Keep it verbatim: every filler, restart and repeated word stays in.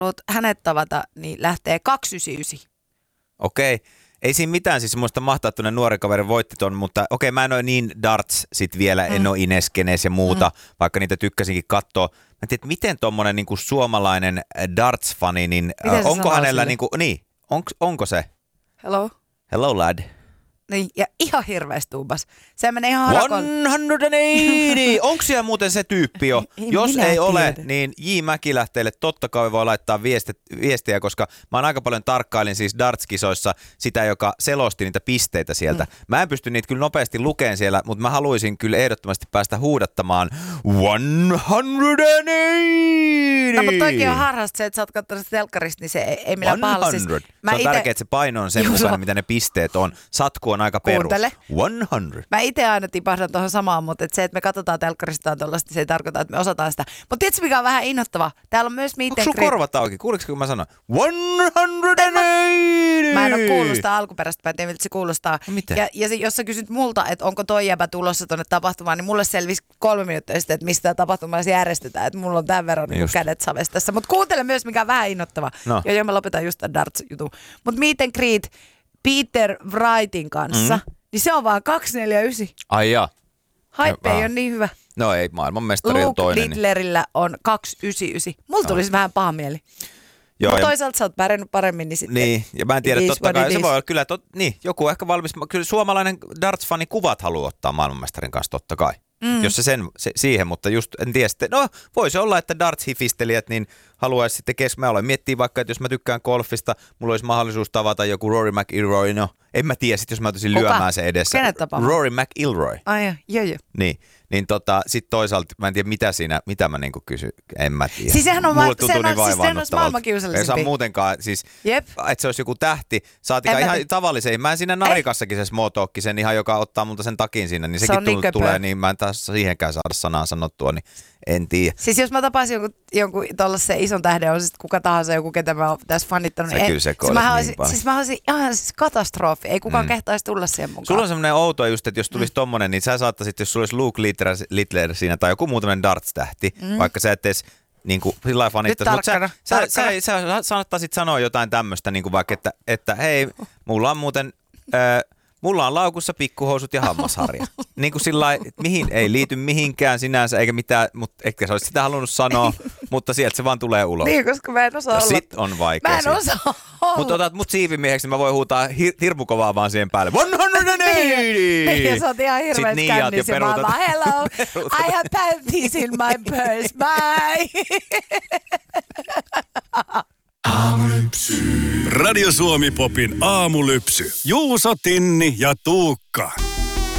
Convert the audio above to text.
haluat hänet tavata, niin lähtee kaksisataayhdeksänkymmentäyhdeksän. Okei. Ei siinä mitään, siis muista mahtaa, että tuonne nuori kaveri voitti ton, mutta okei, mä en ole niin darts sit vielä, mm. en ole Ineskenes ja muuta, mm. vaikka niitä tykkäsinkin katsoa. Mä tiedän, miten tommonen niinku suomalainen darts-fani, niin äh, onko hänellä niinku, niin, on, onko se? Hello? Hello lad. Niin, ja ihan hirveästi tuubas. Se menee ihan harakon. sataakahdeksankymmentä! Onko siellä muuten se tyyppi jo? Ei Jos ei tiedä. ole, niin J. Mäkilähteelle totta kai voi laittaa viesti, viestiä, koska mä oon aika paljon tarkkailin siis darts-kisoissa sitä, joka selosti niitä pisteitä sieltä. Mm. Mä en pysty niitä kyllä nopeasti lukeen siellä, mutta mä haluaisin kyllä ehdottomasti päästä huudattamaan sataakahdeksankymmentä! No, mutta toikin on harhasta se, että sä oot katsonut telkkarista, niin se ei, ei millään pahalla. Siis, se on ite... tärkeää, että se paino on sen Juu, mukaan, on. mitä ne pisteet on. Satku on aika perus. Kuuntele. sata. Mä itse aina tipahdan tuohon samaan, mutta et se, että me katsotaan telkkarista tuollaista, se ei tarkoita, että me osataan sitä. Mutta tiedätkö, mikä on vähän innoittavaa? Täällä on myös meet Onko and sun greet. korvat auki? Kuuliko kun mä sanon? sataakahdeksankymmentä! Mä en ole kuullut sitä alkuperäistä, mä en tiedä, miltä se kuulostaa. No miten? Ja, ja se, jos sä kysyt multa, että onko toi jäbä tulossa tuonne tapahtumaan, niin mulle selvisi kolme minuuttia sitten, että mistä tapahtumaa järjestetään. Että mulla on tämän verran niin kädet savessa tässä. Mutta kuuntele myös, mikä on vähän innoittava. No. Ja jo mä lopetan just tämän darts-jutun. Mutta meet and greet Peter Wrightin kanssa, mm. niin se on vaan kaksisataaneljäkymmentäyhdeksän. Ai jaa. Hype No, ei ah. ole niin hyvä. No ei, maailmanmestari on Luke toinen. Niin. Littlerillä on kaksisataayhdeksänkymmentäyhdeksän. Mulla tulisi no. vähän paha mieli. Joo, Mutta ja, toisaalta sä oot pärjännyt paremmin, niin sitten... niin, ja mä en tiedä, it is totta what kai, it se is. voi olla kyllä, tot, niin, joku ehkä valmis, kyllä suomalainen darts-fani kuvat haluaa ottaa maailmanmestarin kanssa totta kai. Mm. Jos se sen se, siihen, mutta just en tiedä sitten, no voisi olla, että darts-hifistelijät niin haluaisi sitten kes... Mä olen miettiä vaikka, että jos mä tykkään golfista, mulla olisi mahdollisuus tavata joku Rory McIlroy, no en mä tiedä sit, jos mä ottaisin lyömään se edessä. Kenet tapaamaan? Rory McIlroy. Ai joo, joo, joo. Niin, niin tota, sit toisaalta mä en tiedä mitä siinä, mitä mä niinku kysyn, en mä tiedä. Siis sehän on, Mulle ma- tuntuu sehän niin on, siis sehän olisi vaivaannuttavalta. maailmankiusallisempi. Ei saa muutenkaan, siis, Jep. että se olisi joku tähti, saatikaan En mä ihan ti- tavallisen, mä en siinä narikassakin se small talk, sen ihan joka ottaa multa sen takin sinne, niin Se sekin on niin tul- köpöä. tulee, niin mä en taas siihenkään saada sanaa sanottua, niin en tiedä. Siis jos mä tapaisin jonkun, jonkun tuollaisen ison tähden, on sitten kuka tahansa joku, ketä mä oon tässä fanittanut. Sä niin kyllä en- sekoilet siis mä niin olisin, paljon. siis mä olisin ihan siis katastrofi. Ei kukaan mm. kehtaisi tulla siihen mukaan. Sulla on semmoinen outo just, että jos tulisi mm. tommonen, niin sä saattaisit, jos sulla olisi Luke Littler, Littler siinä tai joku muu tämmöinen darts-tähti, mm. vaikka sä et edes niin kuin sillä lailla fanittaisi, mutta sä, sä, sä, sä, sä saattaisit sanoa jotain tämmöistä, niin kuin vaikka, että, että hei, mulla on muuten... Äh, Mulla on laukussa pikkuhousut ja hammasharja. Niin kuin sillä lailla, mihin ei liity mihinkään sinänsä eikä mitään, mutta ehkä sä olisit sitä halunnut sanoa, mutta sieltä se vaan tulee ulos. Niin, koska mä en osaa ja olla. sit on vaikea. Mä en osaa olla. Mutta otat mut siivimieheksi, niin mä voin huutaa hir- hirmukovaa vaan siihen päälle. sataakahdeksankymmentä! Ja sä oot ihan Sit hirveästi niiat ja kännissä. Mä oon peruutat. vaan, hello, I have panties in my purse, bye. Radio Suomi Popin aamulypsy. Juuso, Tinni ja Tuukka.